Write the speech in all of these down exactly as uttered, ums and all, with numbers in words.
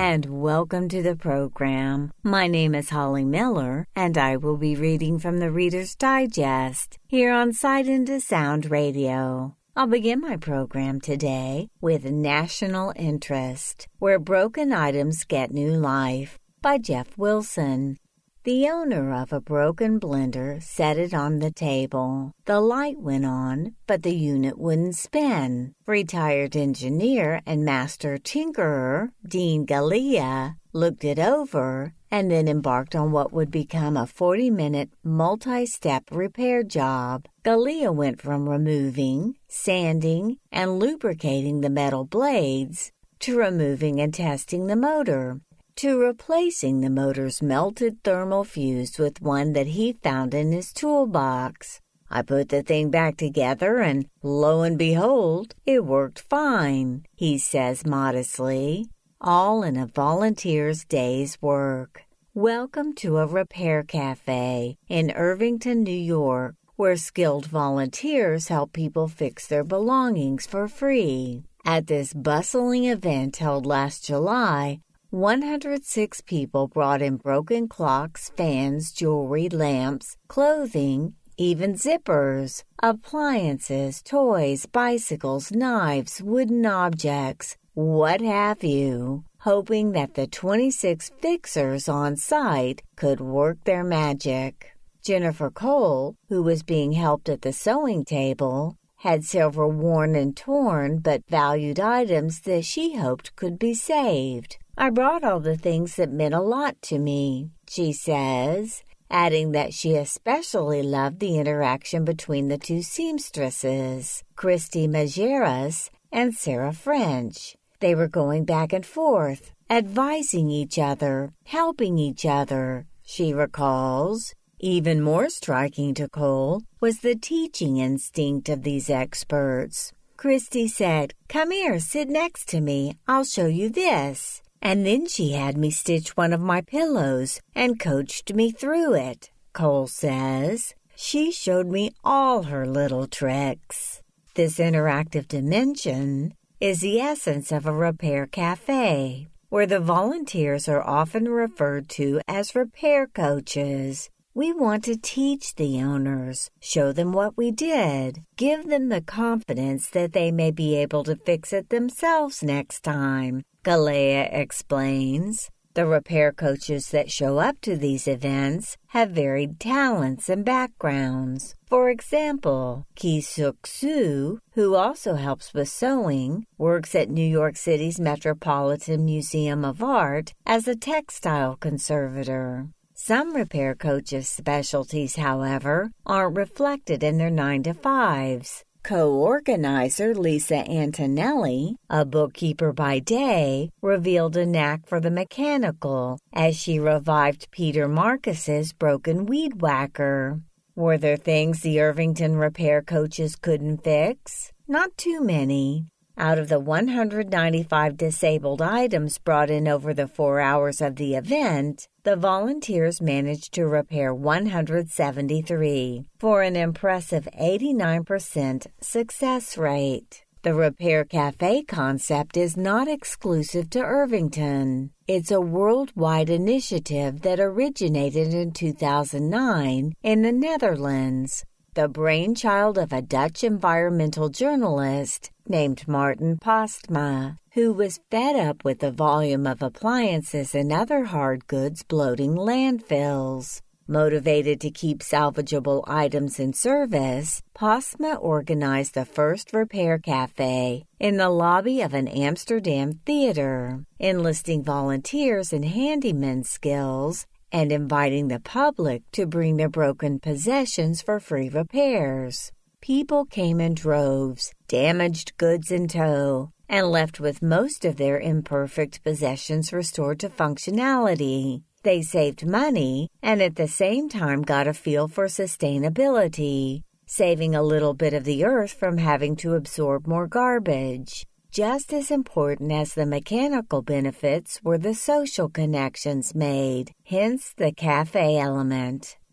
and welcome to the program. My name is Holly Miller, and I will be reading from the Reader's Digest here on Sight into Sound Radio. I'll begin my program today with National Interest, Where Broken Items Get New Life by Jeff Wilson. The owner of a broken blender set it on the table. The light went on, but the unit wouldn't spin. Retired engineer and master tinkerer, Dean Galea, looked it over and then embarked on what would become a forty-minute, multi-step repair job. Galea went from removing, sanding, and lubricating the metal blades to removing and testing the motor, to replacing the motor's melted thermal fuse with one that he found in his toolbox. I put the thing back together and, lo and behold, it worked fine, he says modestly, all in a volunteer's day's work. Welcome to a repair cafe in Irvington, New York, where skilled volunteers help people fix their belongings for free. At this bustling event held last July, one hundred six people brought in broken clocks, fans, jewelry, lamps, clothing, even zippers, appliances, toys, bicycles, knives, wooden objects, what have you, hoping that the twenty-six fixers on site could work their magic. Jennifer Cole, who was being helped at the sewing table, had several worn and torn but valued items that she hoped could be saved. I brought all the things that meant a lot to me, she says, adding that she especially loved the interaction between the two seamstresses, Christy Majerus and Sarah French. They were going back and forth, advising each other, helping each other, she recalls. Even more striking to Cole was the teaching instinct of these experts. Christy said, "Come here, sit next to me, I'll show you this." And then she had me stitch one of my pillows and coached me through it, Cole says. She showed me all her little tricks. This interactive dimension is the essence of a repair cafe, where the volunteers are often referred to as repair coaches. We want to teach the owners, show them what we did, give them the confidence that they may be able to fix it themselves next time, Galea explains. The repair coaches that show up to these events have varied talents and backgrounds. For example, Ki-Suk Soo, who also helps with sewing, works at New York City's Metropolitan Museum of Art as a textile conservator. Some repair coaches' specialties, however, aren't reflected in their nine to fives. Co-organizer Lisa Antonelli, a bookkeeper by day, revealed a knack for the mechanical as she revived Peter Marcus's broken weed whacker. Were there things the Irvington repair coaches couldn't fix? Not too many. Out of the one hundred ninety-five disabled items brought in over the four hours of the event, the volunteers managed to repair one hundred seventy-three, for an impressive eighty-nine percent success rate. The Repair Cafe concept is not exclusive to Irvington. It's a worldwide initiative that originated in two thousand nine in the Netherlands, the brainchild of a Dutch environmental journalist named Martin Postma, who was fed up with the volume of appliances and other hard goods bloating landfills. Motivated to keep salvageable items in service, Postma organized the first repair cafe in the lobby of an Amsterdam theater, enlisting volunteers and handyman skills and inviting the public to bring their broken possessions for free repairs. People came in droves, damaged goods in tow, and left with most of their imperfect possessions restored to functionality. They saved money and at the same time got a feel for sustainability, saving a little bit of the earth from having to absorb more garbage. Just as important as the mechanical benefits were the social connections made, hence the cafe element.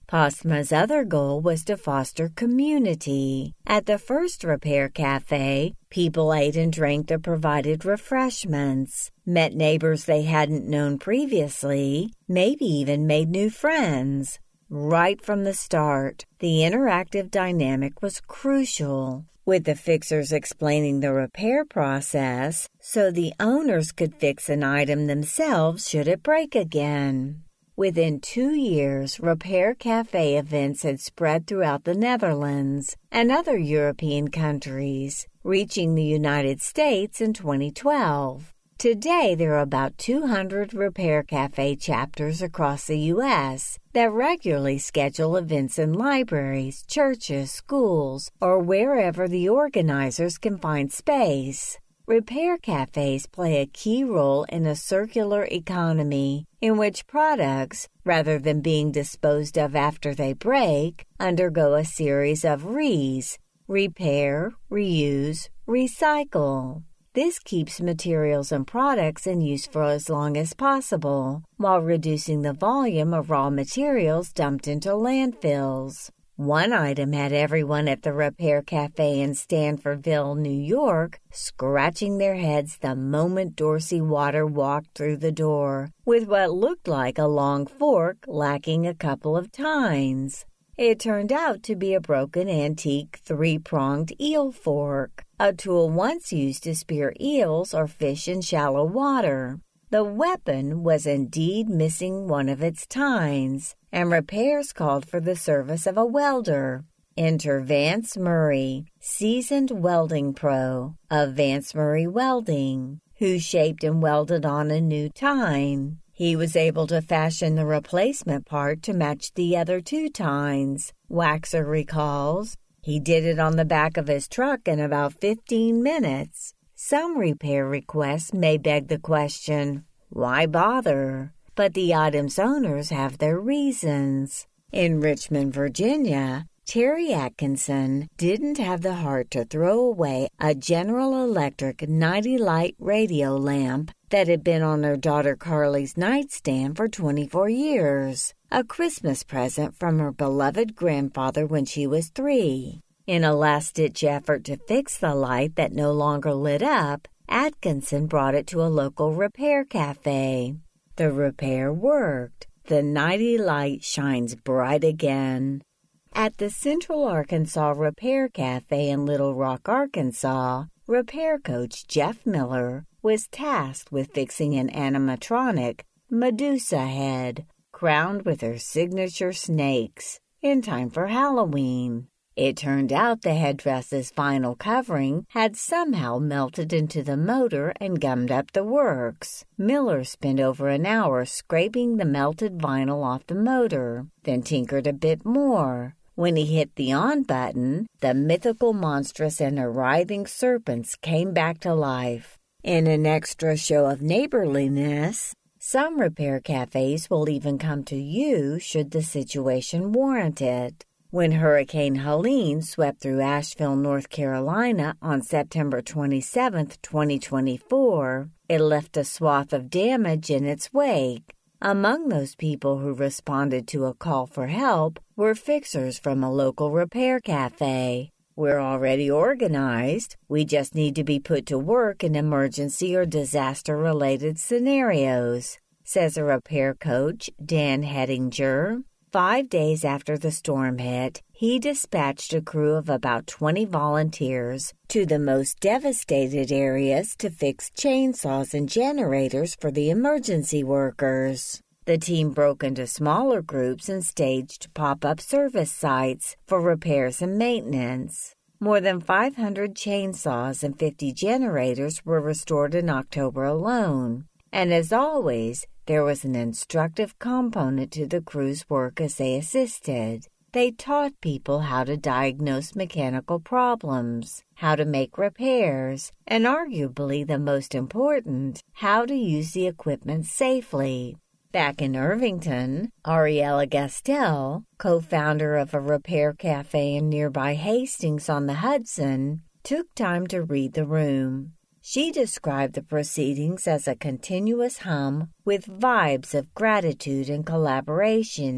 Postma's other goal was to foster community. At the first Repair Cafe, people ate and drank the provided refreshments, met neighbors they hadn't known previously, maybe even made new friends. Right from the start, the interactive dynamic was crucial, with the fixers explaining the repair process so the owners could fix an item themselves should it break again. Within two years, Repair Cafe events had spread throughout the Netherlands and other European countries, reaching the United States in twenty twelve. Today, there are about two hundred Repair Cafe chapters across the U S that regularly schedule events in libraries, churches, schools, or wherever the organizers can find space. Repair cafes play a key role in a circular economy in which products, rather than being disposed of after they break, undergo a series of Res: repair, reuse, recycle. This keeps materials and products in use for as long as possible, while reducing the volume of raw materials dumped into landfills. One item had everyone at the Repair Cafe in Stanfordville, New York, scratching their heads the moment Dorsey Water walked through the door, with what looked like a long fork lacking a couple of tines. It turned out to be a broken antique three-pronged eel fork, a tool once used to spear eels or fish in shallow water. The weapon was indeed missing one of its tines, and repairs called for the service of a welder. Enter Vance Murray, seasoned welding pro of Vance Murray Welding, who shaped and welded on a new tine. He was able to fashion the replacement part to match the other two tines, Waxer recalls. He did it on the back of his truck in about fifteen minutes. Some repair requests may beg the question, why bother? But the item's owners have their reasons. In Richmond, Virginia, Terry Atkinson didn't have the heart to throw away a General Electric ninety light radio lamp that had been on her daughter Carly's nightstand for twenty-four years, a Christmas present from her beloved grandfather when she was three. In a last-ditch effort to fix the light that no longer lit up, Atkinson brought it to a local repair cafe. The repair worked. The ninety light shines bright again. At the Central Arkansas Repair Cafe in Little Rock, Arkansas, repair coach Jeff Miller was tasked with fixing an animatronic Medusa head, crowned with her signature snakes, in time for Halloween. It turned out the headdress's final covering had somehow melted into the motor and gummed up the works. Miller spent over an hour scraping the melted vinyl off the motor, then tinkered a bit more. When he hit the on button, the mythical monstrous and her writhing serpents came back to life. In an extra show of neighborliness, some repair cafes will even come to you should the situation warrant it. When Hurricane Helene swept through Asheville, North Carolina on September twenty-seventh, twenty twenty-four, it left a swath of damage in its wake. Among those people who responded to a call for help were fixers from a local repair cafe. We're already organized. We just need to be put to work in emergency or disaster-related scenarios, says a repair coach, Dan Hettinger. Five days after the storm hit, he dispatched a crew of about twenty volunteers to the most devastated areas to fix chainsaws and generators for the emergency workers. The team broke into smaller groups and staged pop-up service sites for repairs and maintenance. More than five hundred chainsaws and fifty generators were restored in October alone. And as always, there was an instructive component to the crew's work as they assisted. They taught people how to diagnose mechanical problems, how to make repairs, and arguably the most important, how to use the equipment safely. Back in Irvington, Ariella Gastel, co-founder of a repair cafe in nearby Hastings on the Hudson, took time to read the room. She described the proceedings as a continuous hum with vibes of gratitude and collaboration.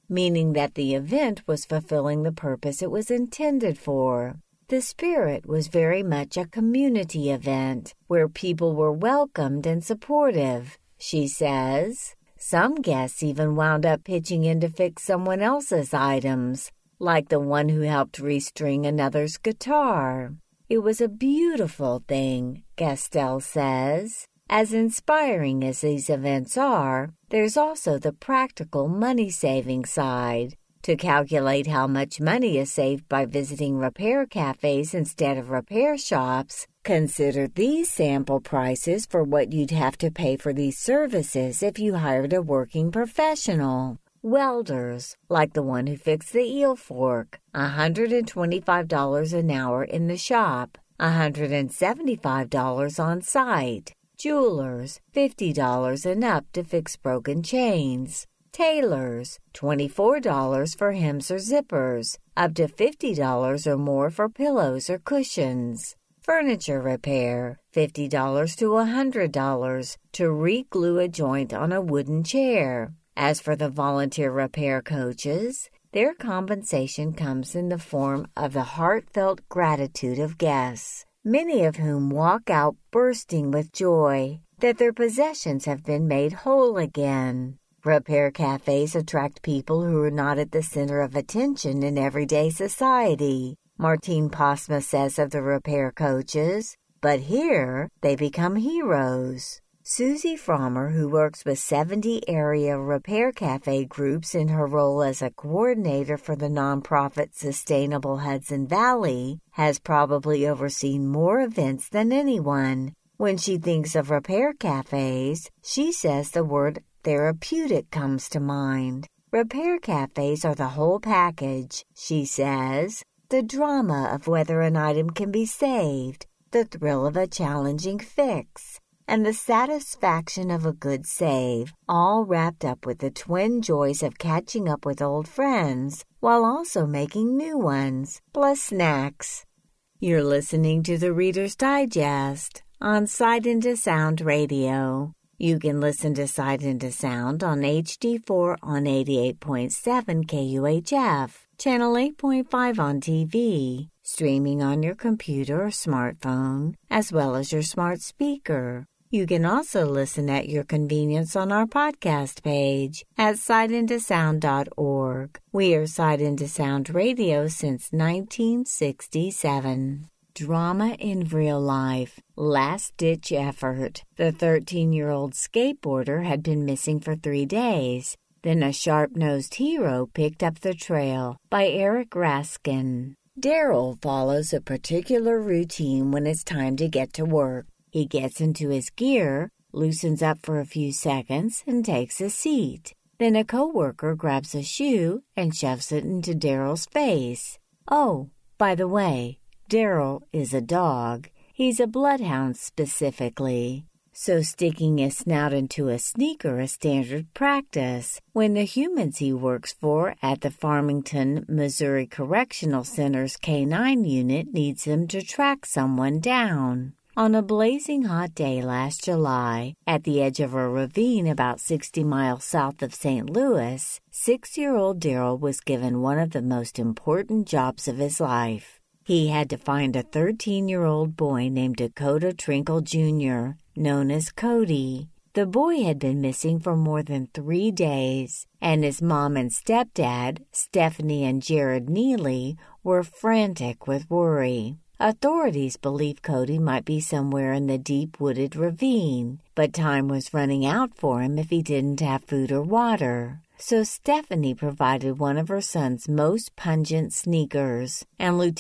meaning that the event was fulfilling the purpose it was intended for. The Spirit was very much a community event where people were welcomed and supportive, she says. Some guests even wound up pitching in to fix someone else's items, like the one who helped restring another's guitar. It was a beautiful thing, Gastel says. As inspiring as these events are, there's also the practical money-saving side. To calculate how much money is saved by visiting repair cafes instead of repair shops, consider these sample prices for what you'd have to pay for these services if you hired a working professional. Welders, like the one who fixed the eel fork, one hundred twenty-five dollars an hour in the shop, one hundred seventy-five dollars on site. Jewelers, fifty dollars and up to fix broken chains. Tailors, twenty-four dollars for hems or zippers, up to fifty dollars or more for pillows or cushions. Furniture repair, fifty dollars to one hundred dollars to re-glue a joint on a wooden chair. As for the volunteer repair coaches, their compensation comes in the form of the heartfelt gratitude of guests, many of whom walk out bursting with joy that their possessions have been made whole again. Repair cafes attract people who are not at the center of attention in everyday society, Martine Posma says of the repair coaches, but here they become heroes. Susie Frommer, who works with seventy area repair cafe groups in her role as a coordinator for the nonprofit Sustainable Hudson Valley, has probably overseen more events than anyone. When she thinks of repair cafes, she says the word therapeutic comes to mind. Repair cafes are the whole package, she says. The drama of whether an item can be saved, the thrill of a challenging fix, and the satisfaction of a good save, all wrapped up with the twin joys of catching up with old friends while also making new ones, plus snacks. You're listening to the Reader's Digest on Sight Into Sound Radio. You can listen to Sight Into Sound on H D four on eighty-eight point seven K U H F, Channel eight point five on T V, streaming on your computer or smartphone, as well as your smart speaker. You can also listen at your convenience on our podcast page at sight into sound dot org. We are Sight Into Sound Radio since nineteen sixty-seven. Drama in real life. Last-ditch effort. The thirteen-year-old skateboarder had been missing for three days. Then a sharp-nosed hero picked up the trail by Eric Raskin. Daryl follows a particular routine when it's time to get to work. He gets into his gear, loosens up for a few seconds, and takes a seat. Then a coworker grabs a shoe and shoves it into Daryl's face. Oh, by the way, Daryl is a dog. He's a bloodhound specifically. So sticking his snout into a sneaker is standard practice when the humans he works for at the Farmington, Missouri Correctional Center's K nine unit needs him to track someone down. On a blazing hot day last July, at the edge of a ravine about sixty miles south of Saint Louis, six-year-old Daryl was given one of the most important jobs of his life. He had to find a thirteen-year-old boy named Dakota Trinkle Junior, known as Cody. The boy had been missing for more than three days, and his mom and stepdad, Stephanie and Jared Neely, were frantic with worry. Authorities believed Cody might be somewhere in the deep wooded ravine, but time was running out for him if he didn't have food or water. So Stephanie provided one of her son's most pungent sneakers, and Lieutenant